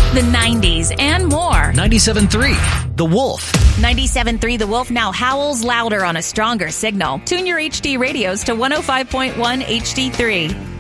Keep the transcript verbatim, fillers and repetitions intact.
the nineties, and more. ninety-seven point three The Wolf. ninety-seven point three The Wolf now howls louder on a stronger signal. Tune your H D radios to one oh five point one H D three.